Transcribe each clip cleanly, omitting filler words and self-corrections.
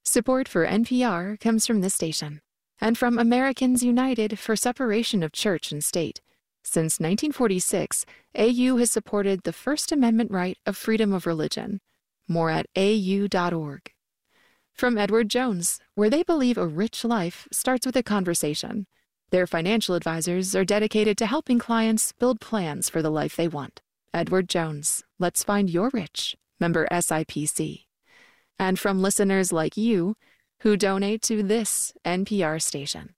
Support for NPR comes from this station and from Americans United for Separation of Church and State. Since 1946, AU has supported the First Amendment right of freedom of religion. More at au.org. From Edward Jones, where they believe a rich life starts with a conversation. Their financial advisors are dedicated to helping clients build plans for the life they want. Edward Jones, let's find your rich. Member SIPC. And from listeners like you who donate to this NPR station.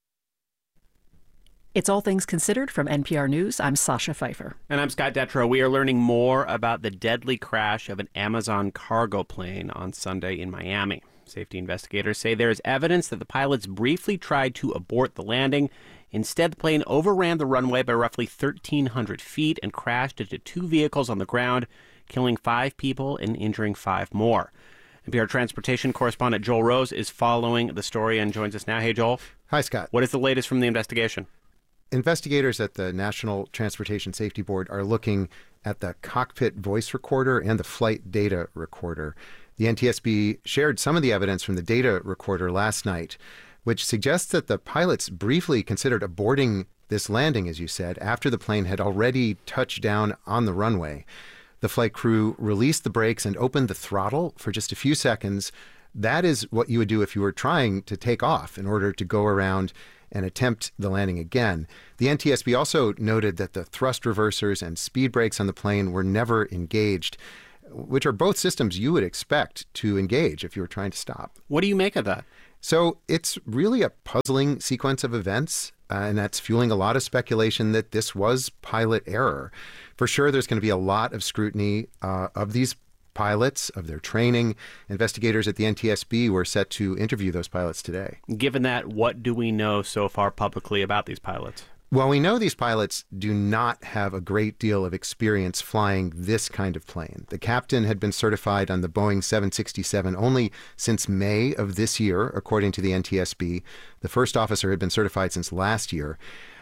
It's All Things Considered from NPR News. I'm Sasha Pfeiffer. And I'm Scott Detrow. We are learning more about the deadly crash of an Amazon cargo plane on Sunday in Miami. Safety investigators say there is evidence that the pilots briefly tried to abort the landing. Instead, the plane overran the runway by roughly 1,300 feet and crashed into two vehicles on the ground, killing 5 people and injuring 5 more. NPR transportation correspondent Joel Rose is following the story and joins us now. Hey, Joel. Hi, Scott. What is the latest from the investigation? Investigators at the National Transportation Safety Board are looking at the cockpit voice recorder and the flight data recorder. The NTSB shared some of the evidence from the data recorder last night, which suggests that the pilots briefly considered aborting this landing, as you said, after the plane had already touched down on the runway. The flight crew released the brakes and opened the throttle for just a few seconds. That is what you would do if you were trying to take off in order to go around and attempt the landing again. The NTSB also noted that the thrust reversers and speed brakes on the plane were never engaged, which are both systems you would expect to engage if you were trying to stop. What do you make of that? So it's really a puzzling sequence of events, and that's fueling a lot of speculation that this was pilot error. For sure, there's going to be a lot of scrutiny of these pilots, of their training. Investigators at the NTSB were set to interview those pilots today. Given that, what do we know so far publicly about these pilots? Well, we know these pilots do not have a great deal of experience flying this kind of plane. The captain had been certified on the Boeing 767 only since May of this year, according to the NTSB. The first officer had been certified since last year.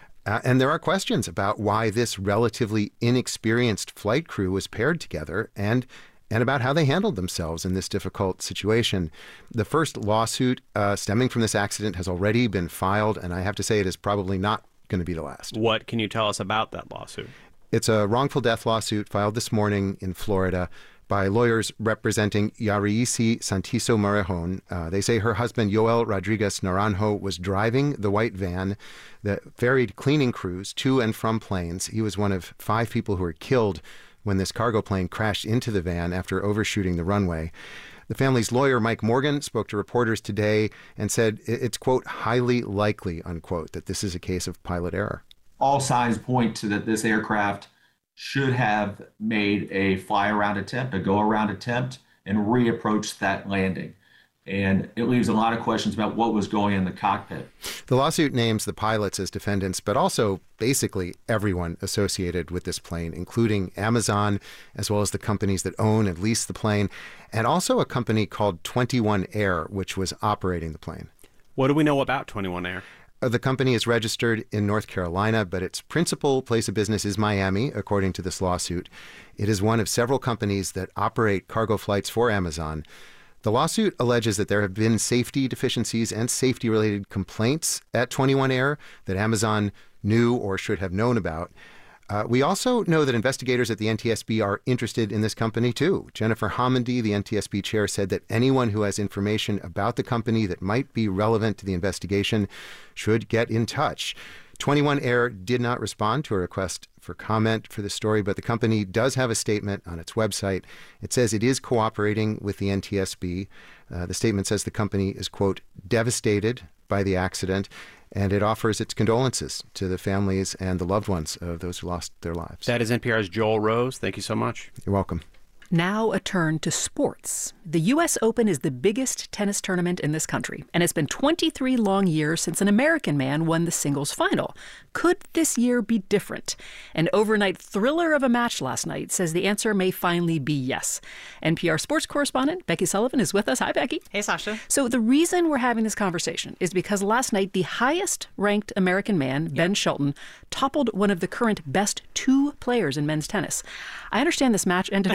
And there are questions about why this relatively inexperienced flight crew was paired together and about how they handled themselves in this difficult situation. The first lawsuit stemming from this accident has already been filed, and I have to say it is probably not going to be the last. What can you tell us about that lawsuit? It's a wrongful death lawsuit filed this morning in Florida by lawyers representing Yariisi Santiso Morejon. They say her husband, Yoel Rodriguez Naranjo, was driving the white van that ferried cleaning crews to and from planes. He was one of 5 people who were killed when this cargo plane crashed into the van after overshooting the runway. The family's lawyer, Mike Morgan, spoke to reporters today and said it's, quote, highly likely, unquote, that this is a case of pilot error. All signs point to that this aircraft should have made a fly-around attempt, a go-around attempt, and reapproached that landing. And it leaves a lot of questions about what was going in the cockpit. The lawsuit names the pilots as defendants, but also basically everyone associated with this plane, including Amazon, as well as the companies that own and lease the plane, and also a company called 21 Air, which was operating the plane. What do we know about 21 Air? The company is registered in North Carolina, but its principal place of business is Miami, according to this lawsuit. It is one of several companies that operate cargo flights for Amazon. The lawsuit alleges that there have been safety deficiencies and safety-related complaints at 21 Air that Amazon knew or should have known about. We also know that investigators at the NTSB are interested in this company, too. Jennifer Homendy, the NTSB chair, said that anyone who has information about the company that might be relevant to the investigation should get in touch. 21 Air did not respond to a request for comment for the story, but the company does have a statement on its website. It says it is cooperating with the NTSB. The statement says the company is, quote, devastated by the accident, and it offers its condolences to the families and the loved ones of those who lost their lives. That is NPR's Joel Rose. Thank you so much. You're welcome. Now a turn to sports. The U.S. Open is the biggest tennis tournament in this country, and it's been 23 long years since an American man won the singles final. Could this year be different? An overnight thriller of a match last night says the answer may finally be yes. NPR sports correspondent Becky Sullivan is with us. Hi, Becky. Hey, Sasha. So the reason we're having this conversation is because last night the highest-ranked American man, Ben Shelton, toppled one of the current best 2 players in men's tennis. I understand this match ended at 3:30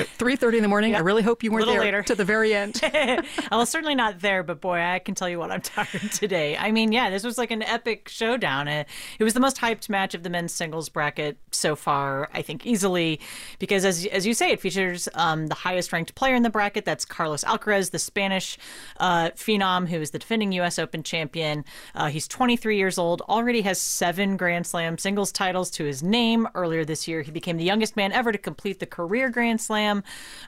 3:30 in the morning. Yep. I really hope you weren't there later. To the very end. I was certainly not there, but boy, I can tell you what, I'm tired today. I mean, yeah, this was like an epic showdown. It was the most hyped match of the men's singles bracket so far, I think easily, because as you say, it features the highest ranked player in the bracket. That's Carlos Alcaraz, the Spanish phenom who is the defending U.S. Open champion. He's 23 years old, already has 7 Grand Slam singles titles to his name. Earlier this year, he became the youngest man ever to complete the career Grand Slam.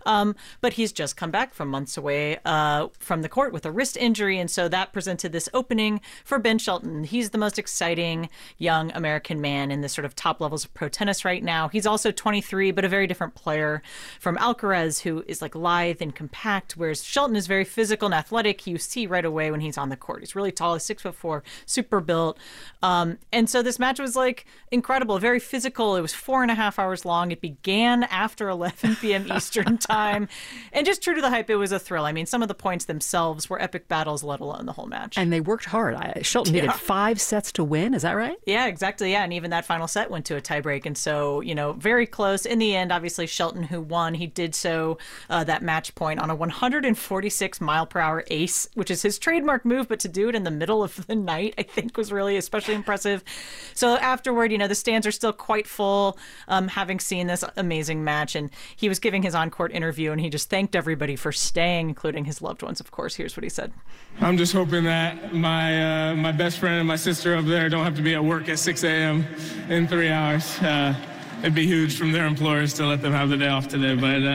But he's just come back from months away from the court with a wrist injury, and so that presented this opening for Ben Shelton. He's the most exciting young American man in the sort of top levels of pro tennis right now. He's also 23, but a very different player from Alcaraz, who is like lithe and compact, whereas Shelton is very physical and athletic. You see right away when he's on the court. He's really tall, he's 6'4", super built. And so this match was like incredible, very physical. It was 4.5 hours long. It began after 11 p.m. Eastern time. And just true to the hype, it was a thrill. I mean, some of the points themselves were epic battles, let alone the whole match. And they worked hard. Shelton needed 5 sets to win. Is that right? Yeah, exactly. Yeah. And even that final set went to a tiebreak. And so, very close. In the end, obviously, Shelton, who won, he did so that match point on a 146 mile per hour ace, which is his trademark move. But to do it in the middle of the night, I think was really especially impressive. So afterward, the stands are still quite full, having seen this amazing match. And he was giving his on-court interview, and he just thanked everybody for staying, including his loved ones, of course. Here's what he said. I'm just hoping that my best friend and my sister up there don't have to be at work at 6 a.m. in 3 hours. It'd be huge from their employers to let them have the day off today.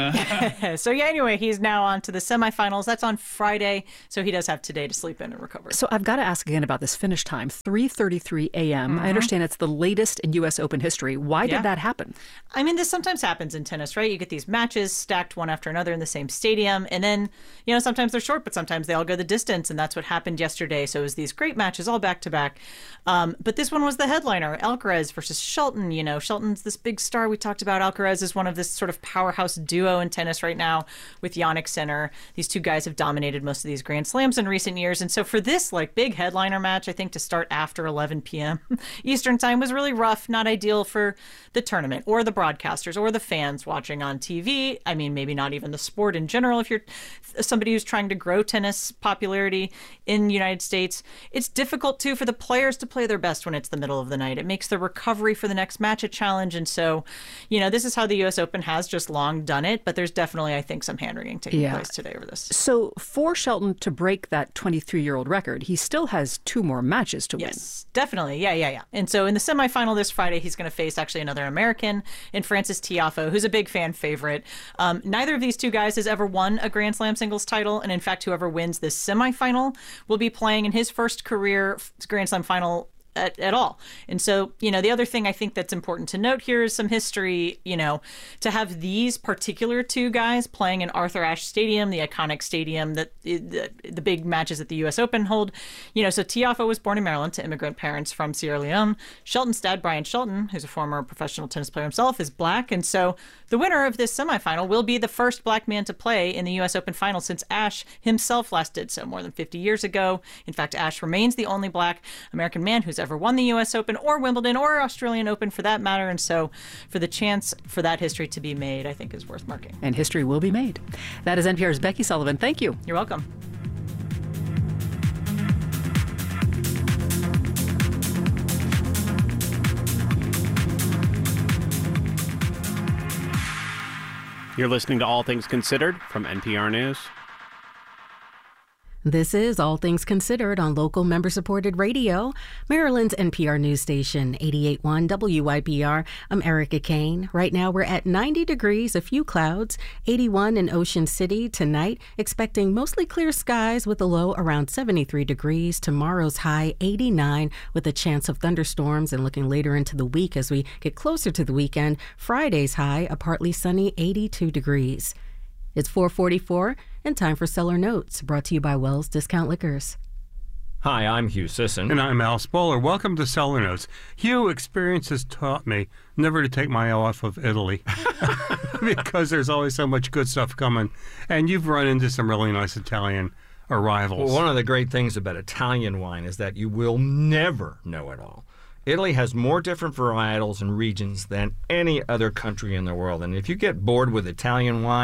But So yeah, anyway, he's now on to the semifinals. That's on Friday, so he does have today to sleep in and recover. So I've got to ask again about this finish time, 3:33 a.m. I understand it's the latest in U.S. Open history. Why did that happen? I mean, this sometimes happens in tennis, right? You get these matches stacked one after another in the same stadium, and then, sometimes they're short, but sometimes they all go the distance, and that's what happened yesterday. So it was these great matches all back to back. But this one was the headliner, Alcaraz versus Shelton. Shelton's this big star we talked about. Alcaraz is one of this sort of powerhouse duo in tennis right now with Jannik Sinner. These two guys have dominated most of these Grand Slams in recent years. And so for this big headliner match, I think to start after 11 p.m. Eastern time was really rough, not ideal for the tournament or the broadcasters or the fans watching on TV. I mean, maybe not even the sport in general. If you're somebody who's trying to grow tennis popularity in the United States, it's difficult too for the players to play their best when it's the middle of the night. It makes the recovery for the next match a challenge. And so, this is how the U.S. Open has just long done it, but there's definitely, I think, some hand-wringing taking place today over this. So for Shelton to break that 23-year-old record, he still has 2 more matches to win. Yes, definitely. Yeah. And so in the semifinal this Friday, he's going to face actually another American in Frances Tiafoe, who's a big fan favorite. Neither of these two guys has ever won a Grand Slam singles title, and in fact, whoever wins this semifinal will be playing in his first career Grand Slam final at all. And so, the other thing I think that's important to note here is some history, to have these particular 2 guys playing in Arthur Ashe Stadium, the iconic stadium that the big matches at the U.S. Open hold. So Tiafoe was born in Maryland to immigrant parents from Sierra Leone. Shelton's dad, Brian Shelton, who's a former professional tennis player himself, is black. And so the winner of this semifinal will be the first black man to play in the U.S. Open final since Ashe himself last did so more than 50 years ago. In fact, Ashe remains the only black American man who's ever won the U.S. Open or Wimbledon or Australian Open for that matter. And so for the chance for that history to be made, I think is worth marking. And history will be made. That is NPR's Becky Sullivan. Thank you. You're welcome. You're listening to All Things Considered from NPR News. This is All Things Considered on local member-supported radio. Maryland's NPR news station, 88.1 WYPR. I'm Erica Kane. Right now we're at 90 degrees, a few clouds, 81 in Ocean City. Tonight, expecting mostly clear skies with a low around 73 degrees. Tomorrow's high, 89, with a chance of thunderstorms. And looking later into the week as we get closer to the weekend, Friday's high, a partly sunny 82 degrees. It's 4:44 and time for Seller Notes, brought to you by Wells Discount Liquors. Hi, I'm Hugh Sisson. And I'm Al Spoller. Welcome to Seller Notes. Hugh, experience has taught me never to take my eye off of Italy because there's always so much good stuff coming. And you've run into some really nice Italian arrivals. Well, one of the great things about Italian wine is that you will never know it all. Italy has more different varietals and regions than any other country in the world. And if you get bored with Italian wine,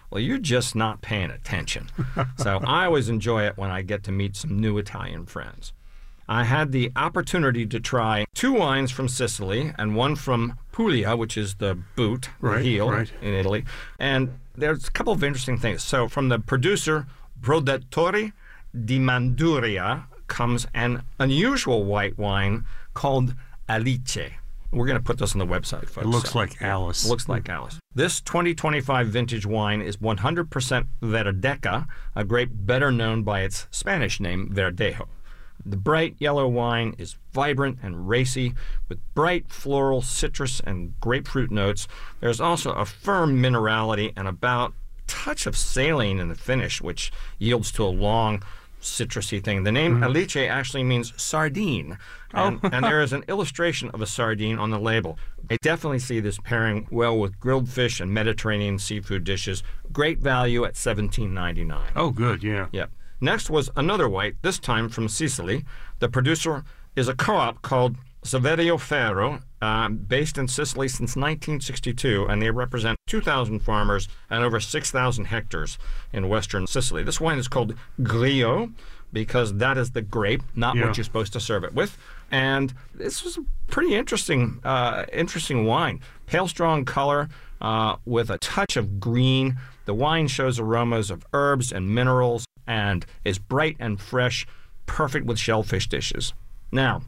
well, you're just not paying attention. So I always enjoy it when I get to meet some new Italian friends. I had the opportunity to try 2 wines from Sicily and 1 from Puglia, which is the boot, the heel in Italy. And there's a couple of interesting things. So from the producer, Brodatori di Manduria, comes an unusual white wine called Alice. We're going to put this on the website, folks. It looks like Alice. Looks like Alice. This 2025 vintage wine is 100% Verdeca, a grape better known by its Spanish name, Verdejo. The bright yellow wine is vibrant and racy, with bright floral, citrus, and grapefruit notes. There's also a firm minerality and about a touch of saline in the finish, which yields to a long, citrusy thing. The name Alice actually means sardine, and there is an illustration of a sardine on the label. I definitely see this pairing well with grilled fish and Mediterranean seafood dishes. Great value at $17.99. Oh, good, yeah. Yep. Next was another white, this time from Sicily. The producer is a co-op called Saverio Ferro, based in Sicily since 1962, and they represent 2,000 farmers and over 6,000 hectares in western Sicily. This wine is called Grillo because that is the grape, not what you're supposed to serve it with. And this was a pretty interesting wine. Pale, strong color with a touch of green. The wine shows aromas of herbs and minerals and is bright and fresh, perfect with shellfish dishes. Now,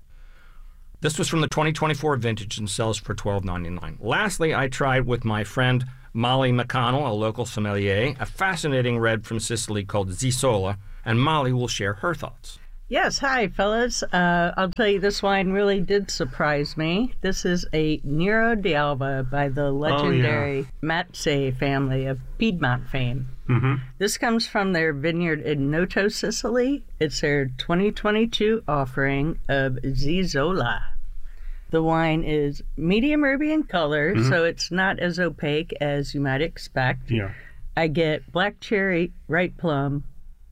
this was from the 2024 vintage and sells for $12.99. Lastly, I tried with my friend Molly McConnell, a local sommelier, a fascinating red from Sicily called Zisola, and Molly will share her thoughts. Yes, hi, fellas. I'll tell you, this wine really did surprise me. This is a Nero d'Alba by the legendary Matze family of Piedmont fame. Mm-hmm. This comes from their vineyard in Noto, Sicily. It's their 2022 offering of Zisola. The wine is medium ruby in color, so it's not as opaque as you might expect. Yeah. I get black cherry, ripe plum,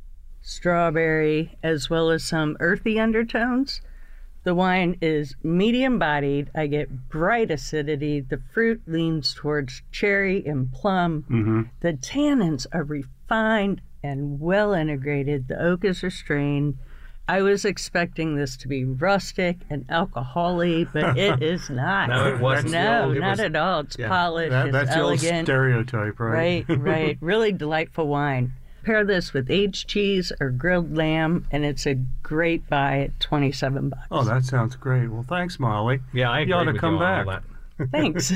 strawberry, as well as some earthy undertones. The wine is medium-bodied. I get bright acidity. The fruit leans towards cherry and plum. Mm-hmm. The tannins are refined and well-integrated. The oak is restrained. I was expecting this to be rustic and alcohol-y, but it is not. No, it wasn't. No, not at all. It's polished, it's that's elegant. the old stereotype, right? Right. Really delightful wine. Pair this with aged cheese or grilled lamb, and it's a great buy at $27. Oh, that sounds great. Well, thanks, Molly. Yeah, I agree You ought to with come you on back. all that. Thanks.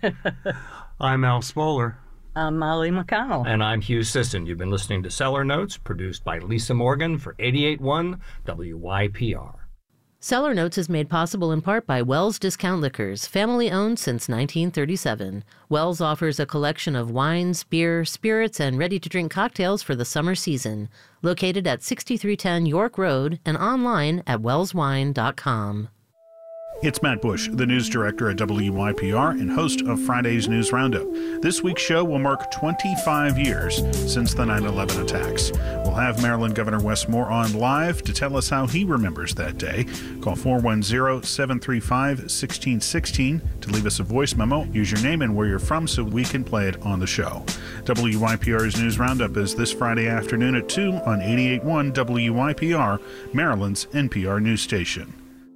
I'm Al Spoler. I'm Molly McConnell. And I'm Hugh Sisson. You've been listening to Cellar Notes, produced by Lisa Morgan for 88.1 WYPR. Cellar Notes is made possible in part by Wells Discount Liquors, family-owned since 1937. Wells offers a collection of wines, beer, spirits, and ready-to-drink cocktails for the summer season. Located at 6310 York Road and online at wellswine.com. It's Matt Bush, the news director at WYPR and host of Friday's News Roundup. This week's show will mark 25 years since the 9/11 attacks. We'll have Maryland Governor Wes Moore on live to tell us how he remembers that day. Call 410-735-1616 to leave us a voice memo. Use your name and where you're from so we can play it on the show. WYPR's News Roundup is this Friday afternoon at 2 on 88.1 WYPR, Maryland's NPR news station.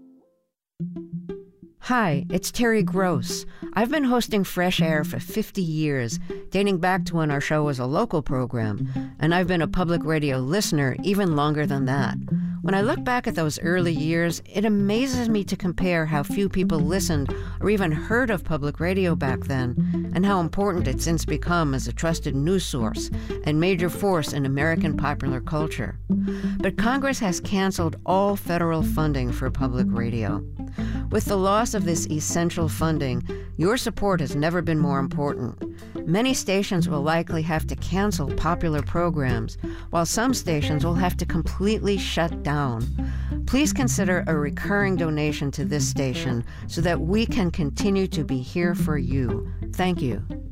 Hi, it's Terry Gross. I've been hosting Fresh Air for 50 years, dating back to when our show was a local program, and I've been a public radio listener even longer than that. When I look back at those early years, it amazes me to compare how few people listened or even heard of public radio back then, and how important it's since become as a trusted news source and major force in American popular culture. But Congress has canceled all federal funding for public radio. With the loss of this essential funding, your support has never been more important. Many stations will likely have to cancel popular programs, while some stations will have to completely shut down. Please consider a recurring donation to this station so that we can continue to be here for you. Thank you.